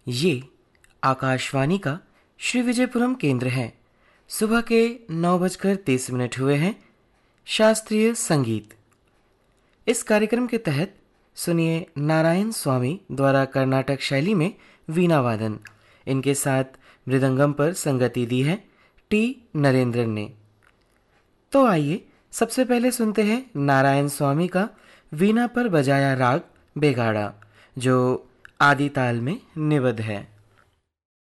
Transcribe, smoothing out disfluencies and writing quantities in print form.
ये आकाशवाणी का श्री विजयपुरम केंद्र है। सुबह के 9:30 हुए हैं। शास्त्रीय संगीत। इस कार्यक्रम के तहत सुनिए नारायण स्वामी द्वारा कर्नाटक शैली में वीणा वादन। इनके साथ मृदंगम पर संगति दी है टी नरेंद्रन ने। तो आइए सबसे पहले सुनते हैं नारायण स्वामी का वीणा पर बजाया राग बेगाड़ा, जो आदि ताल में निबद्ध है।